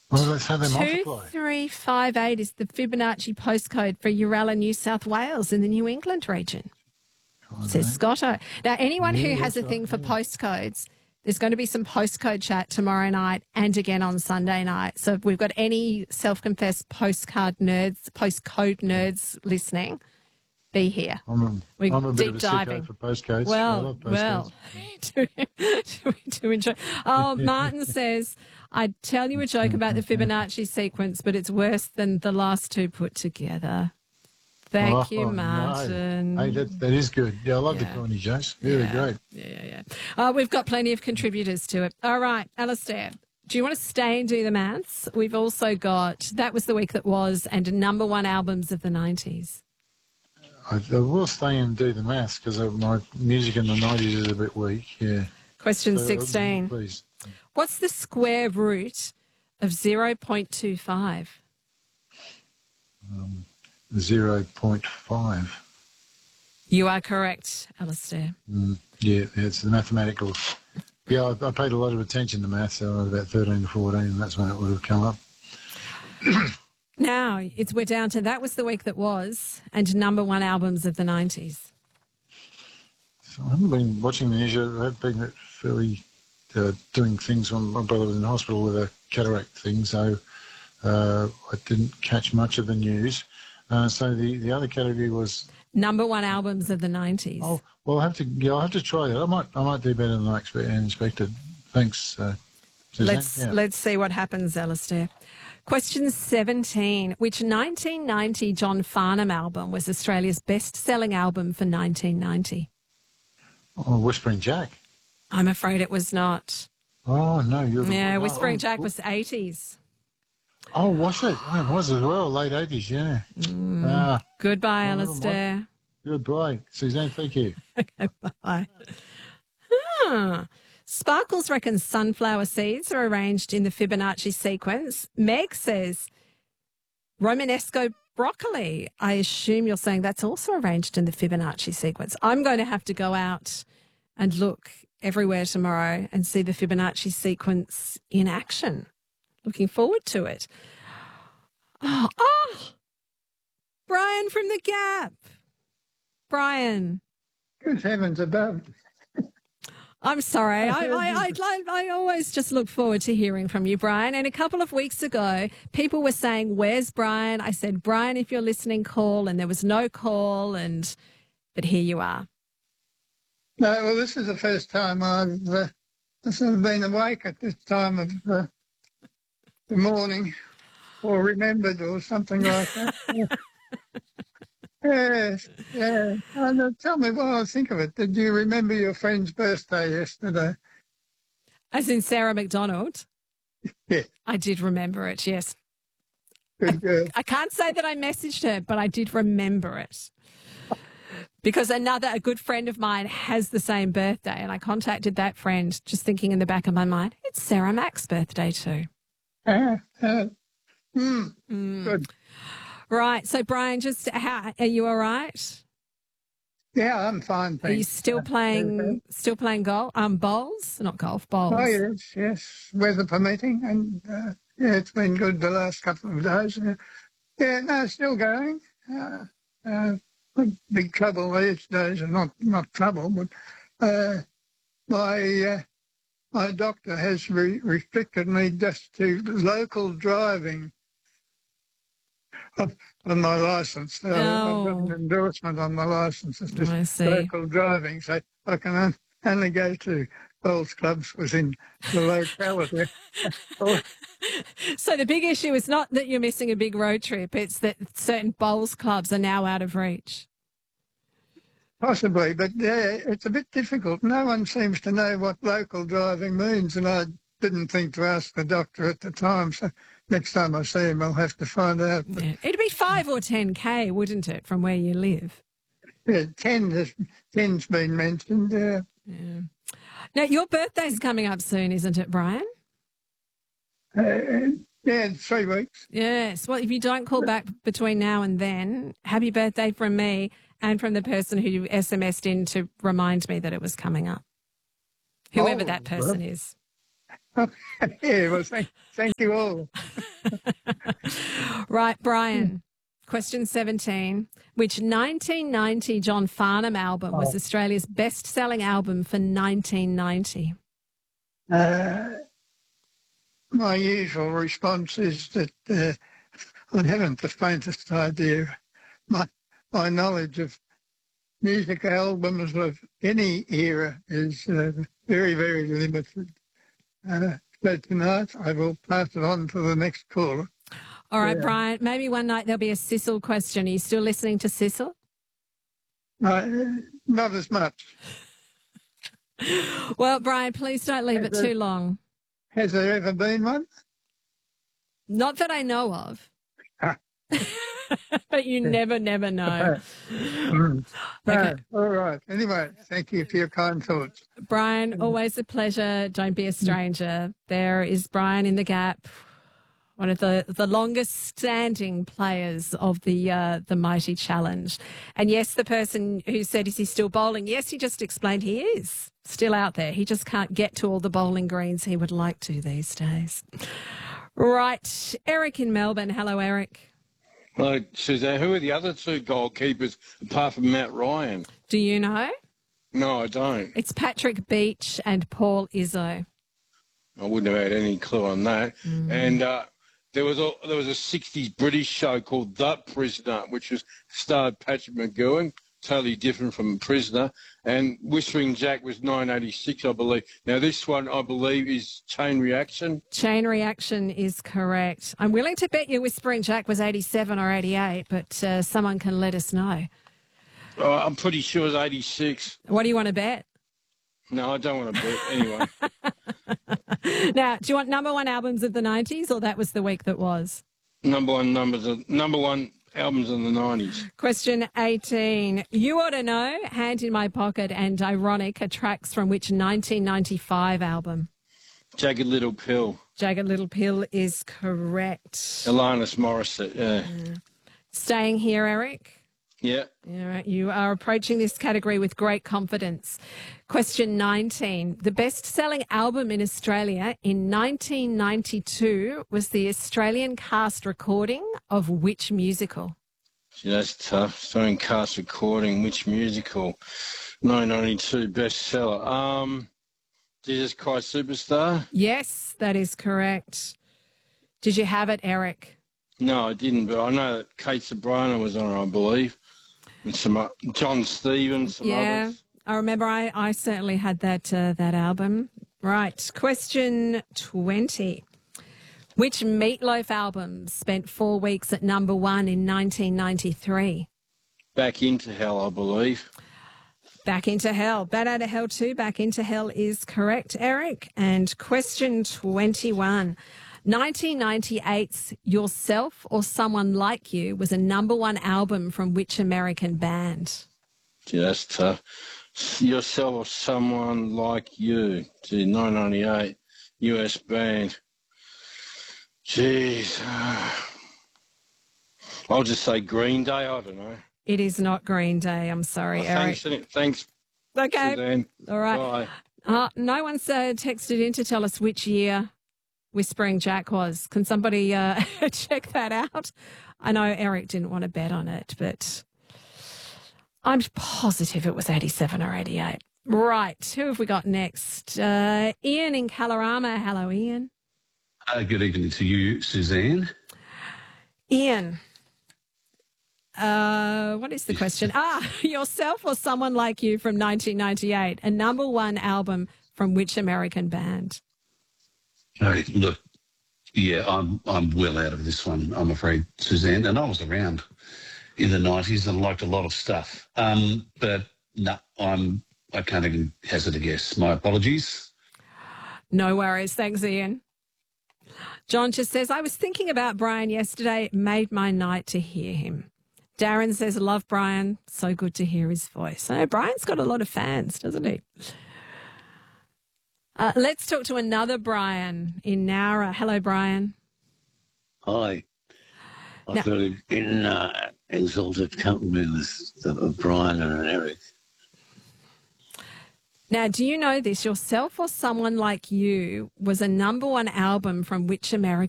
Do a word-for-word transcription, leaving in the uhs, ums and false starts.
Well, let's have them Two multiply. three five eight is the Fibonacci postcode for Uralla, New South Wales in the New England region. Says Scotto. Now, anyone Yeah, who has that's a thing right, for yeah. postcodes, there's going to be some postcode chat tomorrow night and again on Sunday night. So if we've got any self-confessed postcard nerds, postcode nerds listening, be here. I'm a, We're I'm a bit deep of a diving. sicko for postcodes. I Well, love well, postcodes. to, to, to enjoy. Oh, Martin says, I'd tell you a joke about the Fibonacci sequence, but it's worse than the last two put together. Thank Oh, you, no. Martin. Hey, that, that is good. Yeah, I love Yeah. the corny jokes. Really yeah. great. Yeah, yeah, yeah. Uh, we've got plenty of contributors to it. All right, Alistair, do you want to stay and do the maths? We've also got That Was the Week That Was and number one albums of the nineties. I, I will stay and do the maths because my music in the nineties is a bit weak. Yeah. Question So, uh, sixteen. Please. What's the square root of zero point two five? Um, zero point five. You are correct, Alistair. Mm, yeah, it's the mathematical. Yeah, I, I paid a lot of attention to maths, so I was about thirteen to fourteen, and that's when it would have come up. Now, it's we're down to That Was the Week That Was and number one albums of the nineties. So I haven't been watching the news. I've been fairly uh, doing things when my brother was in hospital with a cataract thing, so uh, I didn't catch much of the news. Uh, so the, the other category was... Number one albums of the nineties. Oh, well, I'll have to, yeah, I'll have to try that. I might I might do better than I expect, expected. Thanks, uh, Suzanne. Let's, yeah. let's see what happens, Alistair. Question seventeen. Which nineteen ninety John Farnham album was Australia's best-selling album for nineteen ninety? Oh, Whispering Jack. I'm afraid it was not. Oh, no. You're the, Yeah, oh, Whispering oh, Jack was eighties. Oh, was it? Oh, it was as well, late eighties, yeah. Mm. Ah, Goodbye, oh, never Alistair. goodbye. Suzanne, thank you. Okay, bye. Ah. Sparkles reckons sunflower seeds are arranged in the Fibonacci sequence. Meg says Romanesco broccoli. I assume you're saying that's also arranged in the Fibonacci sequence. I'm going to have to go out and look everywhere tomorrow and see the Fibonacci sequence in action. Looking forward to it. Oh, oh, Brian from the Gap. Brian. Good heavens above. I'm sorry. I, I, I, I always just look forward to hearing from you, Brian. And a couple of weeks ago, people were saying, where's Brian? I said, Brian, if you're listening, call. And there was no call. And but here you are. No, well, this is the first time I've uh, sort of been awake at this time of uh, the morning or remembered or something like that. Yes, yeah. And uh, tell me what I think of it. Did you remember your friend's birthday yesterday? As in Sarah McDonald? Yeah. I did remember it, yes. Good girl. I can't say that I messaged her, but I did remember it. Because another, a good friend of mine has the same birthday, and I contacted that friend just thinking in the back of my mind, it's Sarah Mack's birthday too. Uh, uh, mm, Mm. Good. Right. So, Brian, just how are you all right? Yeah, I'm fine, thanks. Are you still playing still playing golf? Um, bowls? Not golf, bowls. Oh, yes, yes, weather permitting. And, uh, yeah, it's been good the last couple of days. Uh, yeah, no, still going. Uh, uh, big trouble these days, and not, not trouble, but uh, my, uh, my doctor has re- restricted me just to local driving on my licence. So Oh. I've got an endorsement on my licence. It's just I see. local driving. So I can on- only go to bowls clubs within the locality. Or, So the big issue is not that you're missing a big road trip; it's that certain bowls clubs are now out of reach. possibly, but yeah, it's a bit difficult. No one seems to know what local driving means, and I didn't think to ask the doctor at the time. So next time I see him, I'll have to find out. But, Yeah. It'd be five or ten k, wouldn't it, from where you live? yeah, ten has, ten's been mentioned. Uh, Yeah. Now your birthday's coming up soon, isn't it, Brian? uh, yeah, three weeks. Yes. Well, if you don't call back between now and then, happy birthday from me and from the person who S M S'd in to remind me that it was coming up. Whoever Oh, that person is. Yeah, well, thank, thank you all. Right, Brian. Question seventeen. Which nineteen ninety John Farnham album was Oh. Australia's best-selling album for nineteen ninety? Uh, my usual response is that uh, I haven't the faintest idea. My, my knowledge of music albums of any era is uh, very, very limited. Uh, so tonight I will pass it on to the next caller. All right, Yeah. Brian, maybe one night there'll be a Sissel question. Are you still listening to Sissel? Uh, not as much. Well, Brian, please don't leave it too long. Has there ever been one? Not that I know of. Ah. But you never, never know. Mm. Okay. No, all right. Anyway, thank you for your kind thoughts. Brian, always a pleasure. Don't be a stranger. There is Brian in the Gap, one of the, the longest standing players of the uh, the Mighty Challenge. And yes, the person who said, is he still bowling? Yes, he just explained he is still out there. He just can't get to all the bowling greens he would like to these days. Right. Eric in Melbourne. Hello, Eric. Well, Suzanne, who are the other two goalkeepers apart from Matt Ryan? Do you know? No, I don't. It's Patrick Beach and Paul Izzo. I wouldn't have had any clue on that. Mm. And uh, there was a there was a sixties British show called The Prisoner, which was starred Patrick McGowan, totally different from Prisoner. And Whispering Jack was nine eighty-six, I believe. Now, this one, I believe, is Chain Reaction. Chain Reaction is correct. I'm willing to bet you Whispering Jack was eighty-seven or eighty-eight, but uh, someone can let us know. Oh, I'm pretty sure it's eighty-six. What do you want to bet? No, I don't want to bet. Anyway. Now, do you want number one albums of the nineties, or that was the week that was? number one numbers, of, number one albums in the nineties. Question eighteen. You ought to know, Hand in My Pocket and Ironic are tracks from which nineteen ninety-five album? Jagged Little Pill. Jagged Little Pill is correct. Alanis Morissette, yeah. Staying here, Eric. Yeah. All right, you are approaching this category with great confidence. Question nineteen. The best-selling album in Australia in nineteen ninety-two was the Australian cast recording of which musical? Gee, that's tough. Australian cast recording, which musical? nineteen ninety-two bestseller. Um, Jesus Christ Superstar? Yes, that is correct. Did you have it, Eric? No, I didn't, but I know that Kate Sobrano was on it, I believe. And some uh, John Stevens, some yeah, others. I remember I, I certainly had that uh, that album. Right, question twenty. Which Meatloaf album spent four weeks at number one in nineteen ninety-three? Back Into Hell, I believe. Back Into Hell. Bat Out of Hell two, Back Into Hell is correct, Eric. And question twenty-one. nineteen ninety-eight's Yourself or Someone Like You was a number one album from which American band? Gee, that's tough. Yourself or Someone Like You. Gee, nineteen ninety-eight, U S band. Jeez. I'll just say Green Day, I don't know. It is not Green Day. I'm sorry, Oh, Eric. thanks, thanks, Okay. Suzanne. All right. Bye. Uh, no one's uh, texted in to tell us which year Whispering Jack was. Can somebody uh, check that out? I know Eric didn't want to bet on it, but I'm positive it was eighty-seven or eighty-eight. Right. Who have we got next? Uh, Ian in Kalorama. Hello, Ian. Uh, good evening to you, Suzanne. Ian. Uh, what is the question? Ah, Yourself or Someone Like You from nineteen ninety-eight, a number one album from which American band? Okay, look, yeah, I'm I'm well out of this one, I'm afraid, Suzanne. And I was around in the nineties and liked a lot of stuff. Um, but no, I'm I can't even hazard a guess. My apologies. No worries. Thanks, Ian. John just says, I was thinking about Brian yesterday. It made my night to hear him. Darren says, love Brian. So good to hear his voice. I know Brian's got a lot of fans, doesn't he? Uh, let's talk to another Brian in Nowra. Hello, Brian. Hi. I Now- feel in uh, exalted company with uh, Brian and Eric. Now, do you know this? Yourself or Someone Like You was a number one album from which American